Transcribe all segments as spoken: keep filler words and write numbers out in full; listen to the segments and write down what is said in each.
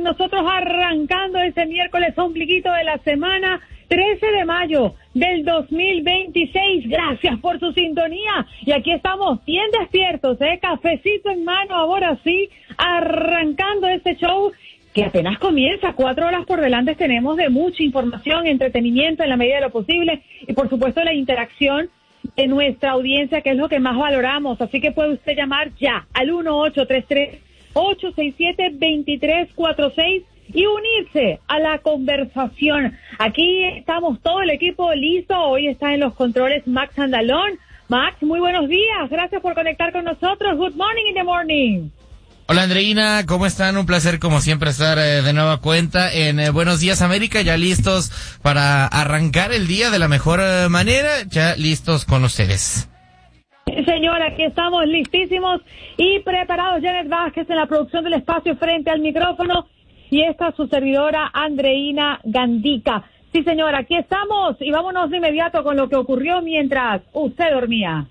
nosotros arrancando ese miércoles ombliguito de la semana, trece de mayo del dos mil veintiséis. Gracias por su sintonía. Y aquí estamos bien despiertos, ¿eh? Cafecito en mano, ahora sí, arrancando este show que apenas comienza. Cuatro horas por delante tenemos de mucha información, entretenimiento en la medida de lo posible y por supuesto la interacción de nuestra audiencia, que es lo que más valoramos. Así que puede usted llamar ya al uno ocho tres tres, ocho seis siete, dos tres cuatro seis y unirse a la conversación. Aquí estamos todo el equipo listo. Hoy está en los controles Max Andalón. Max, muy buenos días. Gracias por conectar con nosotros. Good morning in the morning. Hola Andreina, ¿cómo están? Un placer como siempre estar eh, de nueva cuenta en eh, Buenos Días América, ya listos para arrancar el día de la mejor eh, manera, ya listos con ustedes. Señora, aquí estamos listísimos y preparados. Janet Vázquez en la producción del espacio frente al micrófono y esta su servidora Andreina Gandica. Sí señora, aquí estamos y vámonos de inmediato con lo que ocurrió mientras usted dormía.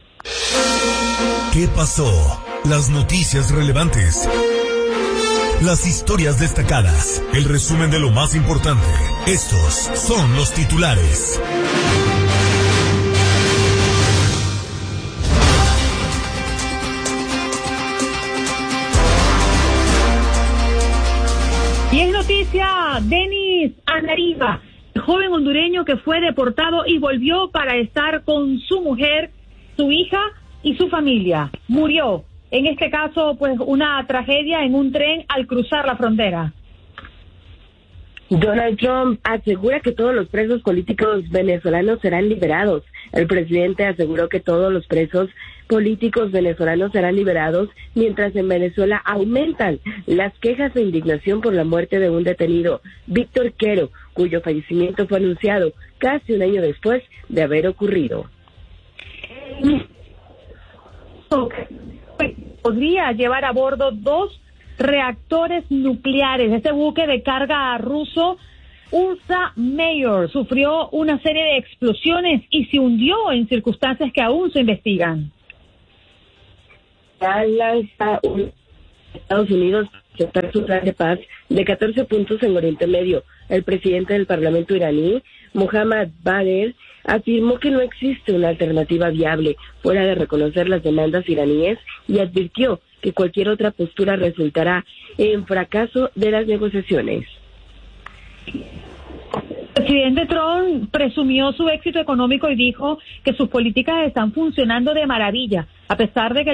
¿Qué pasó? Las noticias relevantes, las historias destacadas, el resumen de lo más importante. Estos son los titulares. Y es noticia, Denis Anariba, el joven hondureño que fue deportado y volvió para estar con su mujer, su hija y su familia. Murió. En este caso, pues, una tragedia en un tren al cruzar la frontera. Donald Trump asegura que todos los presos políticos venezolanos serán liberados. El presidente aseguró que todos los presos políticos venezolanos serán liberados, mientras en Venezuela aumentan las quejas de indignación por la muerte de un detenido, Víctor Quero, cuyo fallecimiento fue anunciado casi un año después de haber ocurrido. Podría llevar a bordo dos reactores nucleares. Este buque de carga ruso, Ursa Mayor, sufrió una serie de explosiones y se hundió en circunstancias que aún se investigan. Estados Unidos aceptar su plan de paz de catorce puntos en Oriente Medio. El presidente del Parlamento iraní, Mohammad Bagher, afirmó que no existe una alternativa viable fuera de reconocer las demandas iraníes y advirtió que cualquier otra postura resultará en fracaso de las negociaciones. El presidente Trump presumió su éxito económico y dijo que sus políticas están funcionando de maravilla, a pesar de que